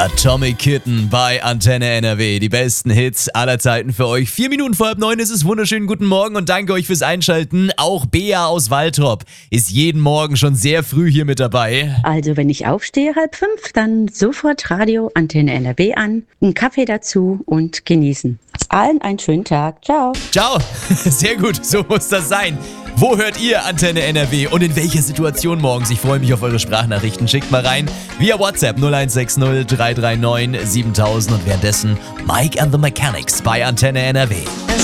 Atomic Kitten bei Antenne NRW. Die besten Hits aller Zeiten für euch. 4 Minuten vor 8:30 ist es. Wunderschönen guten Morgen und danke euch fürs Einschalten. Auch Bea aus Waltrop ist jeden Morgen schon sehr früh hier mit dabei. Also wenn ich aufstehe 4:30, dann sofort Radio Antenne NRW an, einen Kaffee dazu und genießen. Allen einen schönen Tag. Ciao. Ciao. Sehr gut, so muss das sein. Wo hört ihr Antenne NRW und in welcher Situation morgens? Ich freue mich auf eure Sprachnachrichten. Schickt mal rein via WhatsApp 0160 339 7000 und währenddessen Mike and the Mechanics bei Antenne NRW.